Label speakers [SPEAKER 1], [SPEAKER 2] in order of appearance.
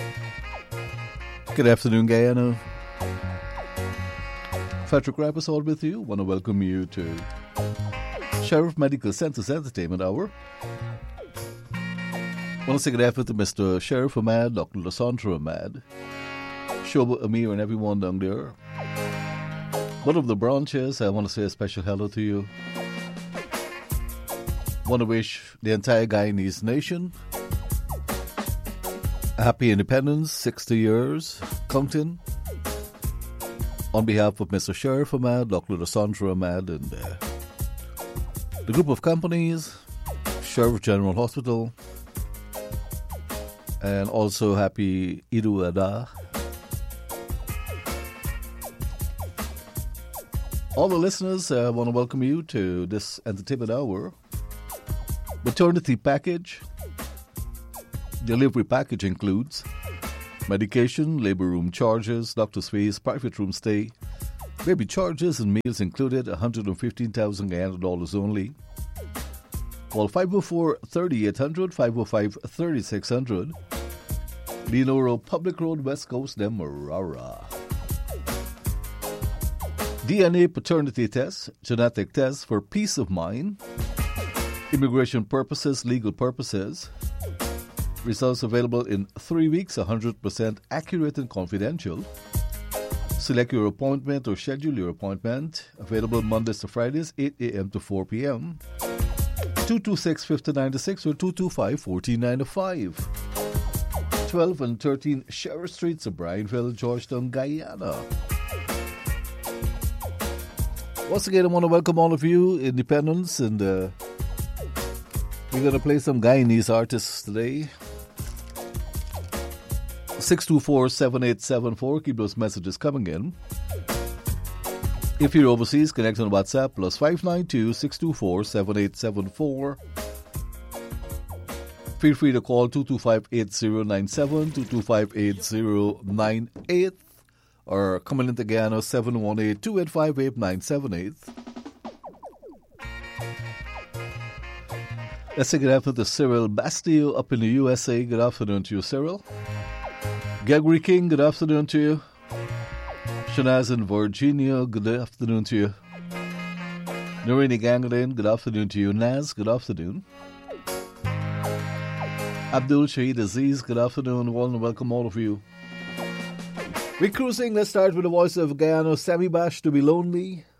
[SPEAKER 1] Good afternoon, Guyana. Patrick Rappersall with you. Want to welcome you to Sheriff Medical Center's Entertainment Hour. Want to say good afternoon to Mr. Sheriff Ahmad, Dr. Lasandra Ahmad, Shoba Amir, and everyone down there. One of the branches, I want to say a special hello to you. Want to wish the entire Guyanese nation a happy independence, 60 years, counting. On behalf of Mr. Sheriff Ahmad, Dr. Lasandra Ahmad, and the group of companies, Sheriff General Hospital, and also happy Eid al-Adha. All the listeners, I want to welcome you to this entertainment hour. Maternity package. Delivery package includes medication, labor room charges, doctor's fees, private room stay, baby charges and meals included, $115,000 only. Call 504-3800, 505-3600. Leonoro Public Road, West Coast, Demerara. DNA paternity test, genetic test for peace of mind, immigration purposes, legal purposes. Results available in 3 weeks, 100% accurate and confidential. Select your appointment or schedule your appointment. Available Mondays to Fridays, 8 a.m. to 4 p.m. 226-5096 or 225-1495. 12 and 13 Sheriff Streets of Bryanville, Georgetown, Guyana. Once again, I want to welcome all of you, Independents, and we're going to play some Guyanese artists today. 624-7874. Keep those messages coming in. If you're overseas, connect on WhatsApp plus 592-624-7874. Feel free to call 225-8097, 225-8098, or come in to Guyana 718-285-8978. Let's say good afternoon to Cyril Bastille up in the USA. Good afternoon to you, Cyril. Gregory King, good afternoon to you. Shanaz in Virginia, good afternoon to you. Noreen Ganglin, good afternoon to you. Naz, good afternoon. Abdul Shahid Aziz, good afternoon. Welcome all of you. We're cruising. Let's start with the voice of Guyana, Sammy Bash, To Be Lonely.